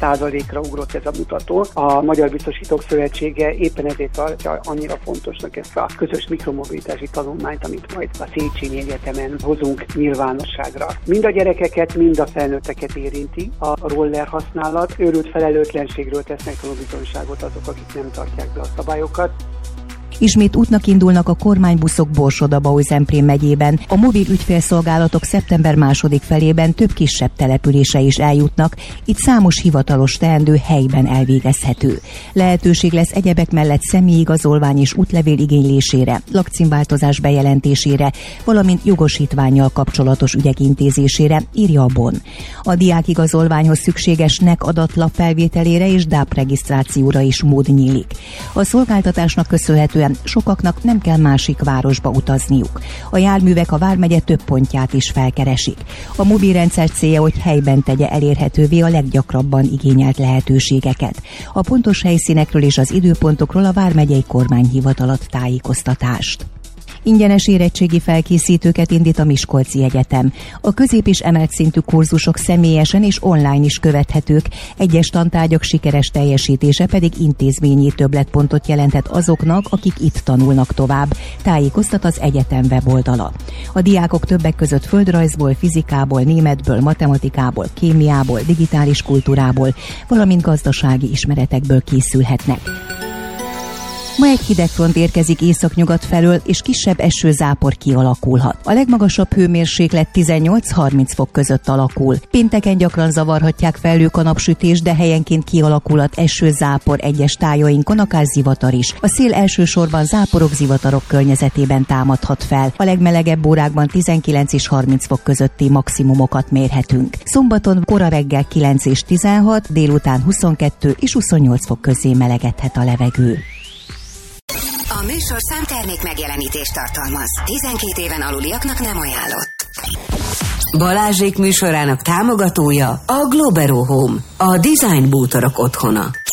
10%-ra ugrott ez a mutató. A Magyar Biztosítók Szövetsége éppen ezért tartja annyira fontosnak ezt a közös mikromobilitási tanulmányt, amit majd a Széchenyi Egyetemen hozunk nyilvánosságra. Mind a gyerekeket, mind a felnőtteket érinti a roller használat. Őrült felelőtlenségről tesznek tanúbizonyságot azok, akik nem tartják be a szabályokat. Ismét útnak indulnak a kormánybuszok Borsod-Abaúj-Zemplén megyében. A mobil ügyfélszolgálatok szeptember második felében több kisebb településre is eljutnak, itt számos hivatalos teendő helyben elvégezhető. Lehetőség lesz egyebek mellett személyigazolvány és útlevél igénylésére, lakcímváltozás bejelentésére, valamint jogosítvánnyal kapcsolatos ügyek intézésére, írja a BON. A diákigazolványhoz szükséges NEK adatlap felvételére és DAP regisztrációra is mód nyílik. A szolgáltatásnak köszönhetően sokaknak nem kell másik városba utazniuk. A járművek a vármegye több pontját is felkeresik. A mobilrendszer célja, hogy helyben tegye elérhetővé a leggyakrabban igényelt lehetőségeket. A pontos helyszínekről és az időpontokról a vármegyei kormányhivatal ad tájékoztatást. Ingyenes érettségi felkészítőket indít a Miskolci Egyetem. A közép- és emelt szintű kurzusok személyesen és online is követhetők, egyes tantárgyak sikeres teljesítése pedig intézményi többletpontot jelenthet azoknak, akik itt tanulnak tovább, tájékoztat az egyetem weboldala. A diákok többek között földrajzból, fizikából, németből, matematikából, kémiából, digitális kultúrából, valamint gazdasági ismeretekből készülhetnek. Ma egy hideg front érkezik északnyugat felől, és kisebb esőzápor kialakulhat. A legmagasabb hőmérséklet 18-30 fok között alakul. Pénteken gyakran zavarhatják felők a napsütés, de helyenként kialakulhat esőzápor egyes tájainkon, akár zivatar is. A szél elsősorban záporok, zivatarok környezetében támadhat fel. A legmelegebb órákban 19 és 30 fok közötti maximumokat mérhetünk. Szombaton kora reggel 9 és 16, délután 22 és 28 fok közé melegedhet a levegő. A műsorszám termék megjelenítést tartalmaz. 12 éven aluliaknak nem ajánlott. Balázsék műsorának támogatója a Globero Home, a design bútorok otthona.